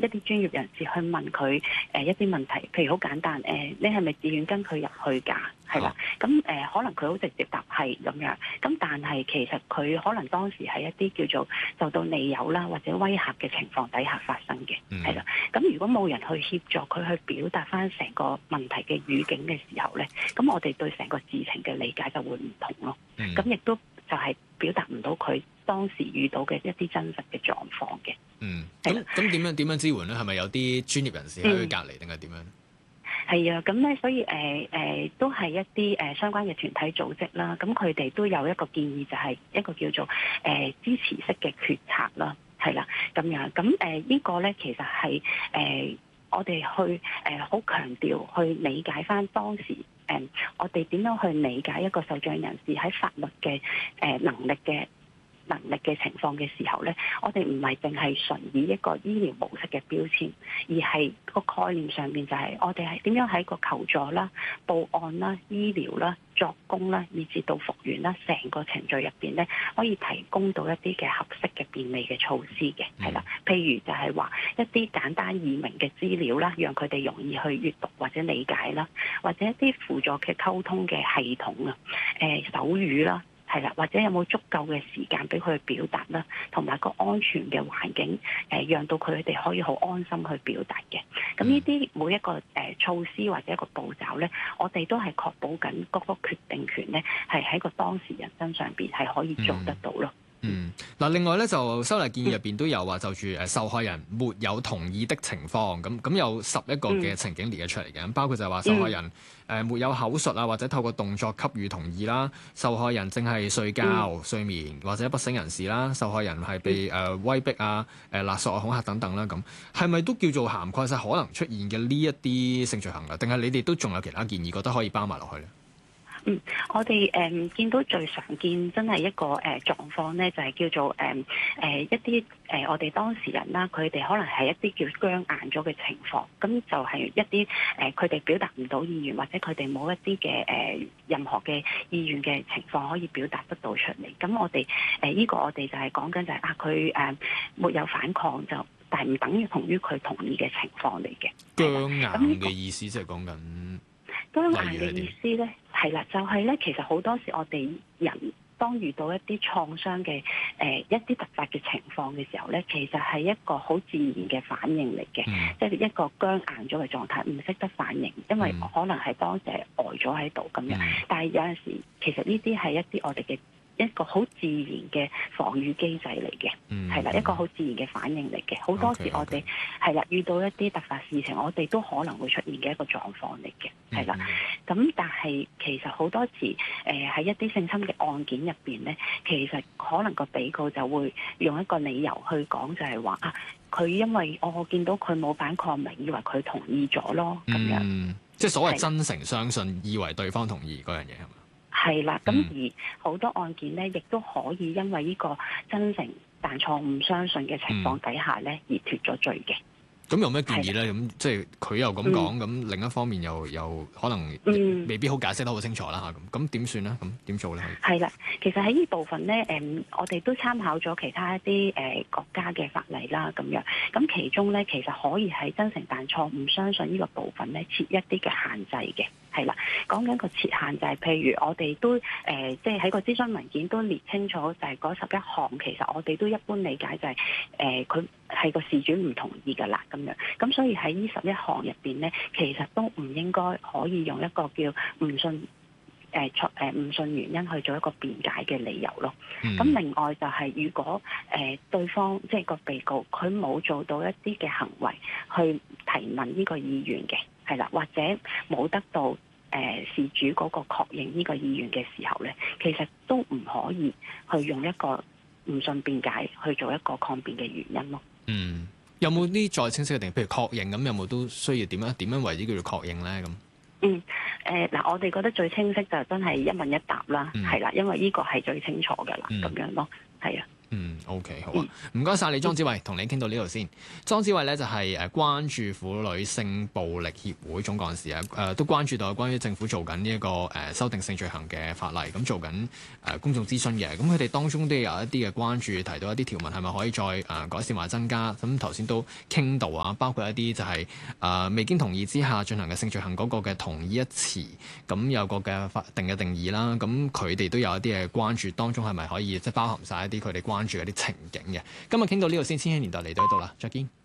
一啲專業人士去問佢一啲問題，譬如好簡單你係咪自願跟佢入去㗎？係啦，咁可能佢好直接答係咁樣，咁但係其實佢可能當時係一啲叫做受到利誘啦或者威嚇嘅情況底下發生嘅，係啦。咁如果冇人去協助佢去表達翻成個問題嘅語境嘅時候咧，咁我哋對成個事情嘅理解就會唔同咯。咁亦都就係表達唔到佢當時遇到嘅一啲真實嘅狀況嘅。 咁點樣支援咧？係咪有啲專業人士喺佢隔離定係點樣？ 係啊，咁咧所以都係一啲相關嘅團體組織啦，咁佢哋都有一個建議，就係一個叫做支持式嘅決策啦，係啦，咁樣咁呢個咧其實係我哋去好強調去理解翻當時我哋點樣去理解一個受障人士喺法律嘅能力嘅情況嘅時候咧，我哋唔係淨係純以一個醫療模式嘅標籤，而係個概念上面就係我哋係點樣喺個求助啦、報案啦、醫療啦、作供啦，以至到復原啦，成個程序入邊咧，可以提供到一啲嘅合適嘅便利嘅措施嘅，係啦。譬如就係話一啲簡單易明嘅資料啦，讓佢哋容易去閱讀或者理解啦，或者一啲輔助嘅溝通嘅系統啊，手語啦。係啦，或者有冇足夠嘅時間俾佢表達啦，同埋個安全嘅環境，讓到佢哋可以好安心去表達嘅。咁呢啲每一個措施或者一個步驟咧，我哋都係確保緊嗰個決定權咧，係喺個當事人身上邊係可以做得到咯。 嗱，另外咧就修例建議入邊都有話就住受害人沒有同意的情況，咁有11個嘅情景列咗出嚟嘅，包括就係話受害人沒有口述啊，或者透過動作給予同意啦，受害人正係睡覺、睡眠或者不省人事啦，受害人係被威逼啊、勒索啊、恐嚇等等啦，咁係咪都叫做涵蓋晒可能出現嘅呢一啲性罪行啊？定係你哋都仲有其他建議，覺得可以包埋落去咧？ 我哋見到最常見真係一個狀況咧，就係叫做一啲我哋當事人啦，佢哋可能係一啲叫僵硬咗嘅情況，咁就係一啲佢哋表達唔到意願，或者佢哋冇一啲嘅任何嘅意願嘅情況可以表達得到出嚟。咁我哋呢個我哋就係講緊就係佢沒有反抗就，但係唔等於同於佢同意嘅情況嚟嘅。 僵硬嘅意思即係講緊僵硬嘅意思咧，係啦，就係咧，其實好多時我哋人當遇到一啲創傷嘅一啲突發嘅情況嘅時候咧，其實係一個好自然嘅反應嚟嘅，即係一個僵硬咗嘅狀態，唔識得反應，因為可能係當時係呆咗喺度咁樣。但係有陣時，其實呢啲係一啲我哋嘅一個好自然嘅防禦機制嚟嘅，係啦，一個好自然嘅反應嚟嘅。好多時我哋係啦，遇到一啲突發事情，我哋都可能會出現嘅一個狀況嚟嘅，係啦。咁但係其實好多時喺一啲性侵嘅案件入邊咧，其實可能個被告就會用一個理由去講，就係話佢因為我見到佢冇反抗，咪以為佢同意咗咯，咁樣。 即係所謂真誠相信，以為對方同意嗰樣嘢係嘛？ 係啦，咁而好多案件咧，亦都可以因為呢個真誠但錯誤相信嘅情況底下咧，而脫咗罪嘅。 咁有咩建議咧？咁即係佢又咁講，咁另一方面又可能未必好解釋得好清楚啦嚇。咁點算咧？咁點做咧？ 係啦，其實喺呢部分咧，我哋都參考咗其他一啲國家嘅法例啦，咁樣。咁其中咧，其實可以喺真誠但錯誤相信呢個部分咧，設一啲嘅限制嘅。係啦，講緊個設限就係，譬如我哋都即係喺個諮詢文件都列清楚，就係嗰11項，其實我哋都一般理解就係佢係個事主唔同意㗎啦，咁樣。咁所以喺呢11項入邊咧，其實都唔應該可以用一個叫唔信唔信原因去做一個辯解嘅理由咯。咁另外就係如果對方即係個被告佢冇做到一啲嘅行為去提問呢個意願嘅，係啦，或者冇得到事主嗰個確認呢個意願嘅時候咧，其實都唔可以去用一個唔信辯解去做一個抗辯嘅原因咯。 有冇啲再清晰嘅定義？譬如確認咁，有冇都需要點樣為之叫做確認咧？咁嗱，我哋覺得最清晰就真係一問一答啦，係啦，因為呢個係最清楚㗎啦，咁樣咯，係啊。 OK 好啊，唔該晒你莊子偉，同你傾到呢度先。莊子偉咧就係關注婦女性暴力協會總幹事啊，都關注到關於政府做緊呢一個修訂性罪行嘅法例，咁做緊公眾諮詢嘅，咁佢哋當中都有一啲嘅關注，提到一啲條文係咪可以再改善或增加。咁頭先都傾到啊，包括一啲就係未經同意之下進行嘅性罪行嗰個嘅同意一詞，咁有個嘅法定嘅定義啦。咁佢哋都有一啲嘅關注，當中係咪可以即係包含晒一啲佢哋關注嘅啲情景嘅。今日傾到呢度先，千禧年代嚟到呢度啦，再見。